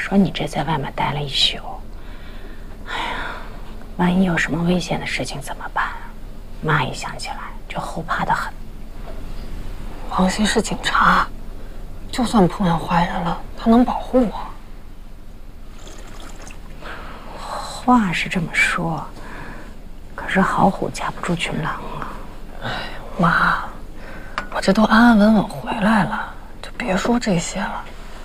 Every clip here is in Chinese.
说你这在外面待了一宿，哎呀，万一有什么危险的事情怎么办？妈一想起来就后怕得很。 王鑫是警察，就算碰上坏人了，他能保护我。 话是这么说，可是好虎架不住群狼啊。 哎，妈，我这都安安稳稳回来了，就别说这些了。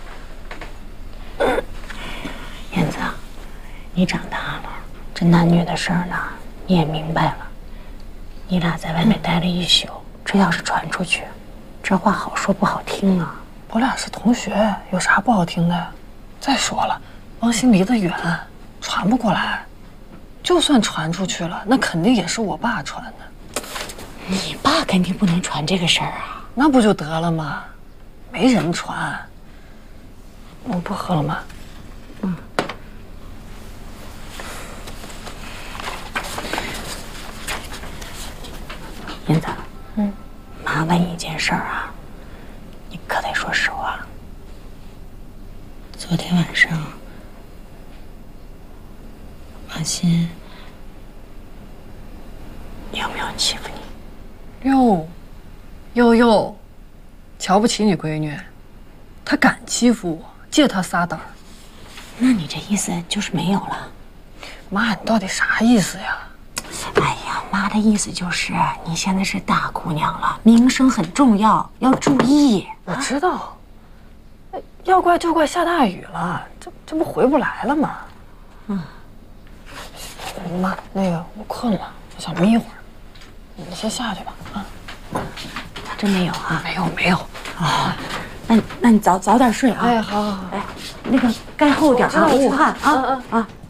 燕子，你长大了，这男女的事儿呢，你也明白了。你俩在外面待了一宿，这要是传出去，这话好说不好听啊。 我俩是同学，有啥不好听的呀？再说了，王鑫离得远，传不过来。就算传出去了，那肯定也是我爸传的。 你爸肯定不能传这个事儿啊。 那不就得了吗？没人传。我不喝了吗？ 燕子，妈问一件事儿啊，你可得说实话。昨天晚上，王鑫有没有欺负你？ 哟，瞧不起你闺女，她敢欺负我，借她撒胆儿。 那你这意思就是没有了？ 妈，你到底啥意思呀？ 哎呀，妈的意思就是你现在是大姑娘了，名声很重要，要注意。 我知道，要怪就怪下大雨了，这不回不来了吗？妈，那个我困了，我想眯一会儿，你先下去吧。啊， 真没有啊？ 没有啊，那你早点睡啊。 哎，好。 哎，那个该厚点啊，捂汗啊。